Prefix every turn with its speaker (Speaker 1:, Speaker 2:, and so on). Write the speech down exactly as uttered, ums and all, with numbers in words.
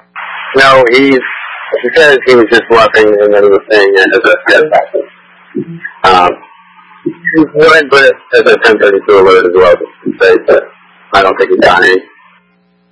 Speaker 1: No, he's, he says he was just bluffing and then he was saying it as a step back. Um, he would, but as a ten thirty-two alert as well, to say that I don't think he's got any.